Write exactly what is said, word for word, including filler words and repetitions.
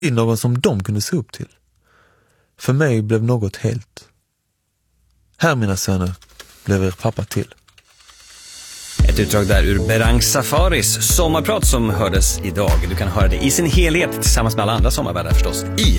i någon som de kunde se upp till. För mig blev något helt. Här, mina söner, blev er pappa till. Ett utdrag där ur Berang Safaris sommarprat som hördes idag. Du kan höra det i sin helhet tillsammans med alla andra sommarvärdar förstås i